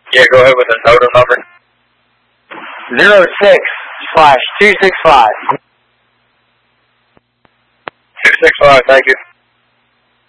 Yeah, go ahead with the NOTO number. 06/265. 265, thank you.